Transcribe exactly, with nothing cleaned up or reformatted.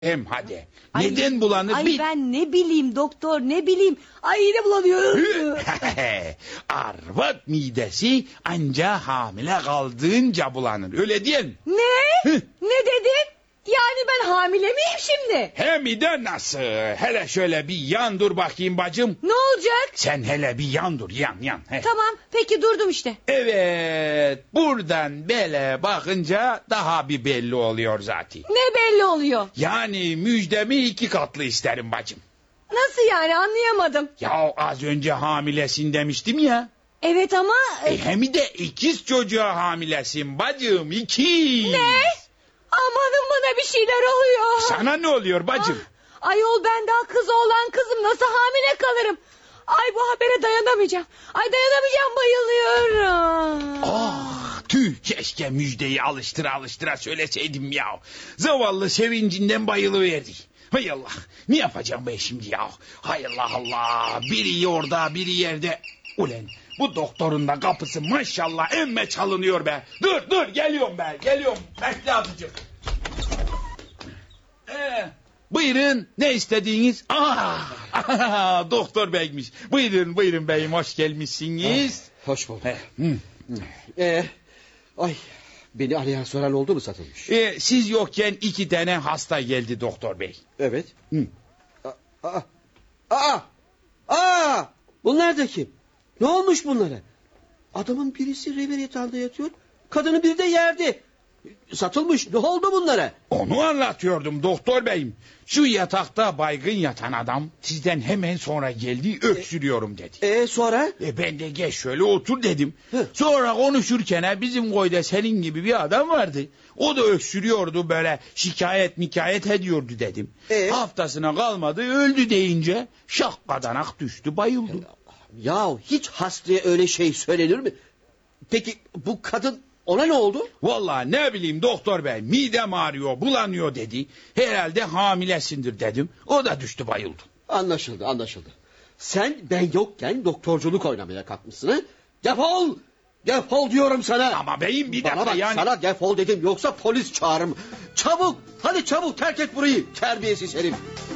Hem hadi. Ay, Neden bulanır? Ay bir... ben ne bileyim doktor, ne bileyim. Ay yine bulanıyor. Arvat midesi anca hamile kaldığınca bulanır. Öyle diyen. Ne? Ne dedin? Yani ben hamile miyim şimdi? Hem de nasıl? Hele şöyle bir yan dur bakayım bacım. Ne olacak? Sen hele bir yan dur, yan yan. He. Tamam peki durdum işte. Evet, buradan böyle bakınca daha bir belli oluyor zaten. Ne belli oluyor? Yani müjdemi iki katlı isterim bacım. Nasıl yani, anlayamadım. Ya az önce hamilesin demiştim ya. Evet ama... E, hem de ikiz çocuğa hamilesin bacım, ikiz. Ne? Amanın bana bir şeyler oluyor. Sana ne oluyor bacım? Ah, ayol ben daha kız oğlan kızım, nasıl hamile kalırım? Ay bu habere dayanamayacağım. Ay dayanamayacağım, bayılıyorum. Ah tüh, keşke müjdeyi alıştıra alıştıra söyleseydim ya. Zavallı sevincinden bayılıverdi. Hay Allah, ne yapacağım ben şimdi ya? Hay Allah Allah, biri orada biri yerde. Ulen bu doktorun da kapısı maşallah emme çalınıyor be. Dur dur, geliyorum ben, geliyorum. Bekle azıcık. Ee, buyurun, ne istediğiniz? Ah, ah, doktor beymiş. Buyurun buyurun beyim, hoş gelmişsiniz. Ah, hoş bulduk. He, hı. Ee, ay beni arayan soran oldu mu Satılmış? Ee, siz yokken iki tane hasta geldi doktor bey. Evet. Hı. Aa, aa, aa, bunlar da kim? Ne olmuş bunlara? Adamın birisi revir yatağında yatıyor. Kadının biri de yerde. Satılmış, ne oldu bunlara? Onu anlatıyordum doktor beyim. Şu yatakta baygın yatan adam sizden hemen sonra geldi, öksürüyorum dedi. Ee sonra? E ben de geç şöyle otur dedim. Hı. Sonra konuşurken bizim koyda senin gibi bir adam vardı. O da öksürüyordu, böyle şikayet mikayet ediyordu dedim. Ee? Haftasına kalmadı, öldü deyince şakkadanak düştü, bayıldı. Ya hiç hastaya öyle şey söylenir mi? Peki bu kadın, ona ne oldu? Vallahi ne bileyim doktor bey, midem ağrıyor bulanıyor dedi. Herhalde hamilesindir dedim. O da düştü bayıldı. Anlaşıldı anlaşıldı. Sen ben yokken doktorculuk oynamaya kalkmışsın ha? Defol! Defol diyorum sana. Ama beyim bir Bana dakika bak, yani. sana defol dedim, yoksa polis çağırırım. Çabuk, hadi çabuk terk et burayı, terbiyesiz herif.